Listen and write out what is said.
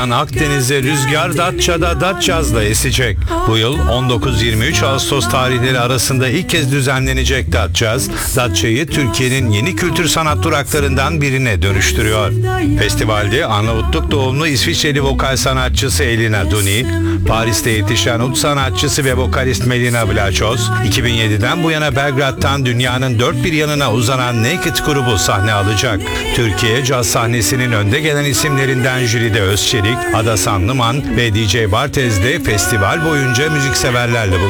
Akdeniz'e rüzgar Datça'da Datçaz'da esecek. Bu yıl 19-23 Ağustos tarihleri arasında ilk kez düzenlenecek Datçaz, Datça'yı Türkiye'nin yeni kültür sanat duraklarından birine dönüştürüyor. Festivalde Arnavutluk doğumlu İsviçreli vokal sanatçısı Elina Duni, Paris'te yetişen ut sanatçısı ve vokalist Melina Vlachos, 2007'den bu yana Belgrad'dan dünyanın dört bir yanına uzanan Naked grubu sahne alacak. Türkiye caz sahnesinin önde gelen isimlerinden Jülide Özçelik, Ada Sanlıman ve DJ Bartez de festival boyunca müzikseverlerle buluşacak.